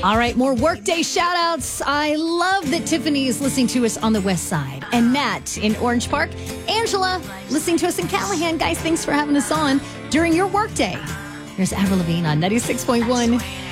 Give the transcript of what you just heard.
All right, more Workday shout-outs. I love that Tiffany is listening to us on the West Side. And Matt in Orange Park. Angela listening to us in Callahan. Guys, thanks for having us on during your workday. Here's Avril Lavigne on 96.1